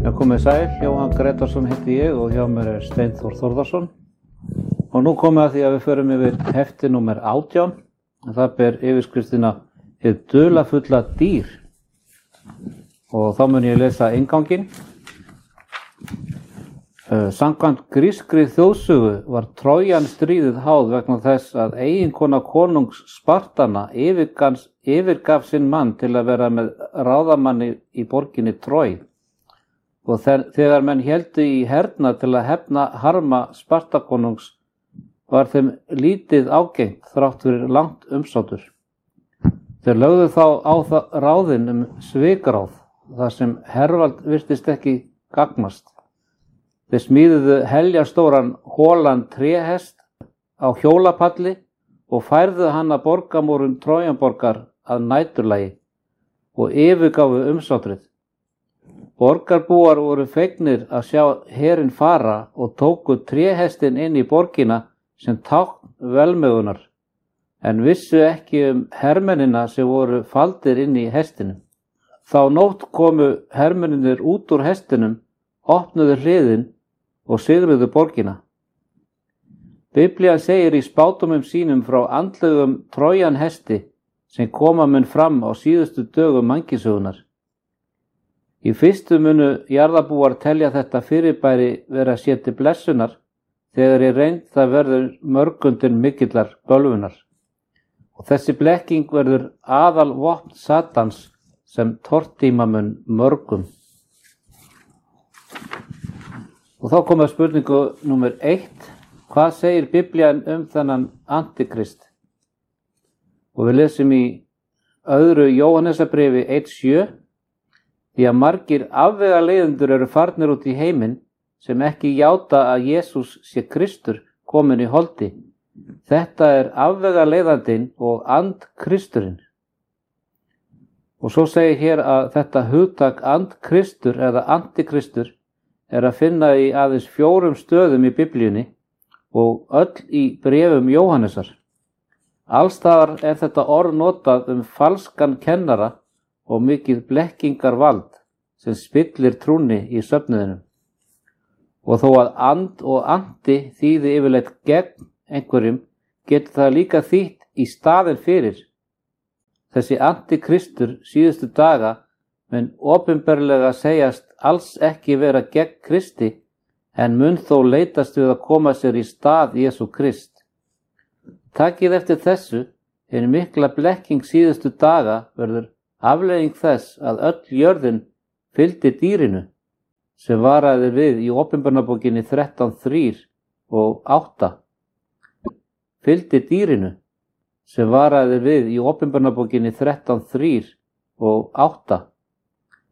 Já, komið sæl, Jóhann Gretarsson heiti ég og hjá mér Steinþór Þórðarsson. Og nú komið að því að við förum yfir hefti númer 18. Það ber yfirskriftina Hið dularfulla dýr. Og þá mun ég lesa innganginn. Samkvæmt grískri þjóðsögu var Trójan stríðið háð vegna þess að eiginkona konungs Spartana yfirgaf sinn mann til að vera með ráðamanni í borginni Trój. Og þegar menn héldu í hernað til að hefna harma Spartakonungs var þeim lítið ágengt þrátt fyrir langt umsátur. Þeir lögðu þá á ráðin svikráð, þar sem hervald virtist ekki gagnast. Þeir smíðuðu heljarstóran holan tréhest á hjólapalli og færðu hann að borgamúrum Trójanborgar að næturlagi og yfirgáfu umsátrið. Borgarbúar voru fegnir að sjá herinn fara og tóku tréhestinn inn í borgina sem tákn velmegunar, en vissu ekki hermennina sem voru faldir inn í hestinum. Þá nótt komu hermennir út úr hestinum, opnuðu hliðin og sigruðu borgina. Biblían segir í spádómum sínum frá andlegum Trójan hesti sem koma mun fram á síðustu dögum mannkynssögunnar. Í fyrstu munu jarðarbúar telja þetta fyrirbæri vera sér til blessunar, þegar í reynd það verður mörgundin mikillar bölvunar. Og þessi blekking verður aðal vopn Satans sem tortíma mun mörgum. Og þá komum við spurningu númer 1. Hvað segir Biblían þennan antikrist? Og við lesum í öðru Jóhannesarbréfi 1:7. Því að margir afvegaleiðendur eru farnir út í heiminn sem ekki játa að Jesús sé Kristur kominn í holdi. Þetta er afvegaleiðandinn og andkristurinn. Og svo segir hér að þetta hugtak andkristur eða antikristur er að finna í aðeins 4 stöðum í Biblíunni og öll í bréfum Jóhannesar. Allstaðar er þetta orð notað falskan kennara og mikið blekkingarvald sem spillir trúnni í söfnuðinum. Og þó að and og andi þýði yfirleitt gegn einhverjum, getur það líka þýtt í staðinn fyrir. Þessi antikristur síðustu daga mun opinberlega segjast alls ekki vera gegn Kristi, en mun þó leitast við að koma sér í stað Jesú Krist. Takið eftir þessu, hin mikla blekking síðustu daga verður afleiðing þess að öll jörðin fylgdi dýrinu, sem varaði við í Opinberunarbókinni 13:3 og 8. Fylgdi dýrinu, sem varaði við í Opinberunarbókinni 13:3 og 8.